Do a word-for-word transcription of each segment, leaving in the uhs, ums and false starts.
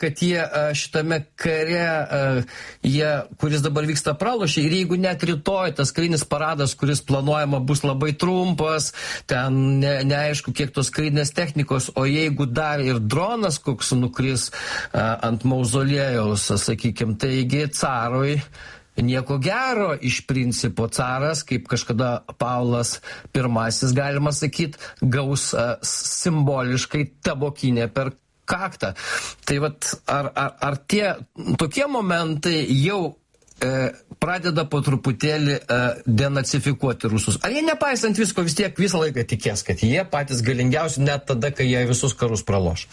kad jie šitame kare, jie, kuris dabar vyksta, pralošė ir jeigu net rytoj tas karinis paradas, kuris planuojama bus labai trumpas, ten ne, neaišku, kiek tos karinės technikos, o jeigu dar ir dronas koks nukris ant mauzolėjaus, sakykime, taigi carui nieko gero iš principo. Caras, kaip kažkada Paulas pirmasis, galima sakyti, gaus uh, simboliškai tabokinę per kaktą. Tai vat, ar, ar, ar tie tokie momentai jau e, pradeda po truputėlį e, denacifikuoti rusus? Ar jie nepaisant visko vis tiek visą laiką tikės, kad jie patys galingiausi net tada, kai jie visus karus praloš?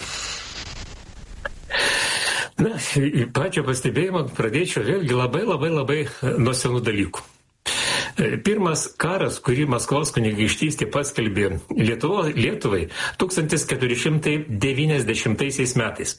Na, pačio pastebėjimo pradėčiau vėlgi labai labai labai nuo senų dalykų. Pirmas karas, kurį Maskvos kunigaikštystė paskelbė Lietuvo, Lietuvai tūkstantis keturi šimtai devyniasdešimtaisiais metais.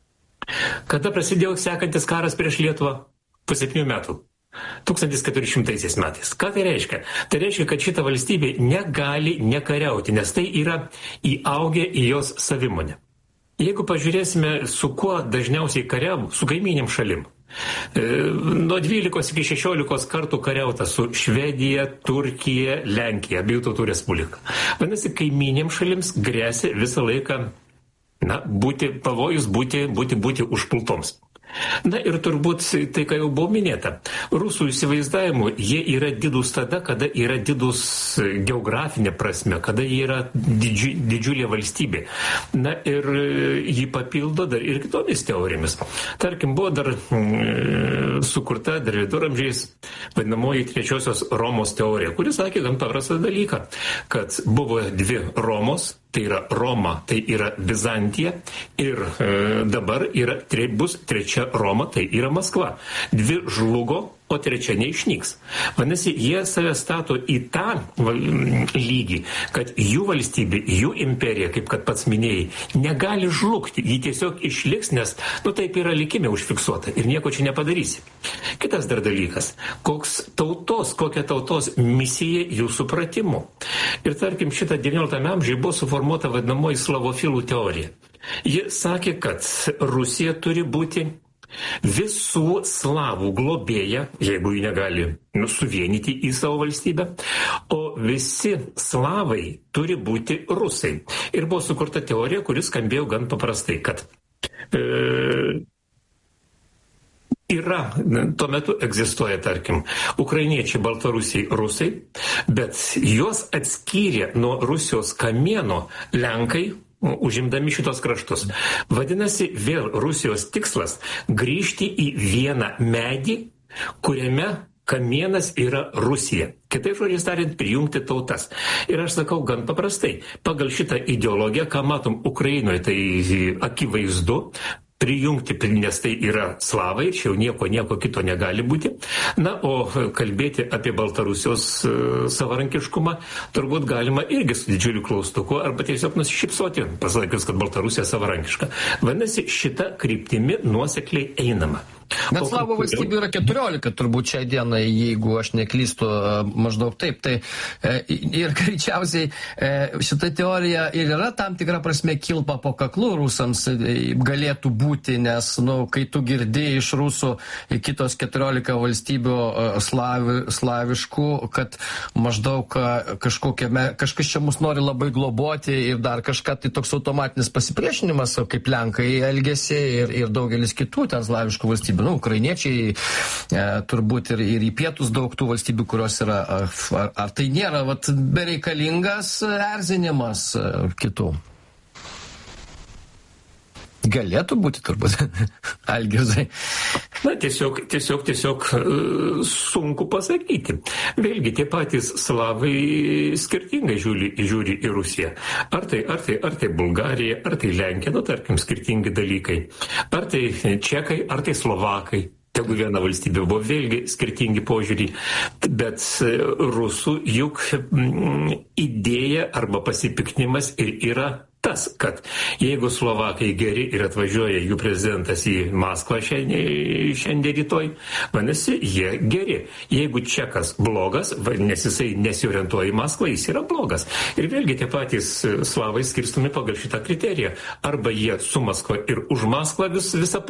Kada prasidėjo sekantis karas prieš Lietuvą? Po septynių metų. tūkstantis keturi šimtaisiais metais. Ką tai reiškia? Tai reiškia, kad šita valstybė negali nekariauti, nes tai yra įaugę į jos savimonę. Jeigu pažiūrėsime, su kuo dažniausiai kariavo, su kaimynėm šalim. E, nuo dvylikos iki šešiolikos kartų kariauta su Švedija, Turkija, Lenkija, abiejų tautų respublika. Vadinasi, kaimynėm šalims grėsia visą laiką, na, būti pavojus, būti, būti, būti užpultoms. Na ir turbūt tai, ką jau buvo minėta, rusų įsivaizdavimu jie yra didūs tada, kada yra didūs geografinė prasme, kada jie yra didži, didžiulė valstybė. Na ir jį papildo dar ir kitomis teorijomis. Tarkim, buvo dar mm, sukurta dar viduramžiais vadinamoji trečiosios Romos teorija, kuris sakė gan paprastą dalyką, kad buvo dvi Romos, tai yra Roma, tai yra Bizantija ir e, dabar yra, tre, bus trečia Roma, tai yra Maskva. Dvi žlugo, o trečia neišnyks. Vadinasi, jie save stato į tą lygį, kad jų valstybė, jų imperija, kaip kad pats minėjai, negali žlugti. Ji tiesiog išliks, nes, nu taip yra likime užfiksuota ir nieko čia nepadarysi. Kitas dar dalykas, koks tautos, kokia tautos misija jų supratimu. Ir tarkim, šitą devynioliktame amžiuje buvo suformuota vadinamoji slavofilų teorija. Ji sakė, kad Rusija turi būti visų slavų globėja, jeigu jį negali nu, suvienyti į savo valstybę, o visi slavai turi būti rusai. Ir buvo sukurta teorija, kuris skambėjo gan paprastai, kad e, yra, tuo metu egzistuoja, tarkim, ukrainiečiai, baltarusiai, rusai, bet juos atskyrė nuo Rusijos kamieno Lenkai, užimdami šitos kraštus. Vadinasi, vėl Rusijos tikslas grįžti į vieną medį, kuriame kamienas yra Rusija. Kitai žodžiais tariant, prijungti tautas. Ir aš sakau gan paprastai, pagal šitą ideologiją, ką matom Ukrainoje, tai akivaizdu, prijungti, nes tai yra slavai, čia jau nieko, nieko kito negali būti. Na, o kalbėti apie Baltarusijos uh, savarankiškumą turbūt galima irgi su didžiuliu klaustuku arba tiesiog nusišypsoti, pasakius, kad Baltarusija savarankiška. Vadinasi, šita kryptimi nuosekliai einama. Bet slavų valstybių yra keturiolika turbūt šiai dienai, jeigu aš neklystu, maždaug taip. Tai ir greičiausiai šita teorija ir yra tam tikra prasme kilpa po kaklu rusams galėtų būti, nes, nu, kai tu girdi iš rusų kitos keturiolika valstybių slavi, slaviškų, kad maždaug kažkokiame, kažkas čia mus nori labai globoti ir dar kažką, tai toks automatinis pasipriešinimas, kaip Lenkai elgėsi ir, ir daugelis kitų ten slaviškų valstybių. Nu, ukrainiečiai, e, turbūt ir, ir į pietus daug tų valstybių, kurios yra, ar, ar tai nėra vat, bereikalingas erzinimas kitų? Galėtų būti turbūt, Algirdai. Na, tiesiog, tiesiog, tiesiog sunku pasakyti. Vėlgi, tie patys slavai skirtingai žiūri, žiūri į Rusiją. Ar tai, ar tai, ar tai Bulgarija, ar tai Lenkija, nu, tarkim, skirtingi dalykai. Ar tai čekai, ar tai slovakai. Tegu viena valstybė buvo vėlgi skirtingi požiūrį, bet rusų juk idėja arba pasipiktinimas ir yra tas, kad jeigu Slovakai geri ir atvažiuoja jų prezidentas į Maskvą šiandien, šiandien rytoj, vadinasi, jie geri. Jeigu čekas blogas, nes jisai nesiorientuoja į Maskvą, jis yra blogas. Ir vėlgi tie patys slavai skirstomi pagal šitą kriteriją. Arba jie su Maskva ir už Maskvą vis, visą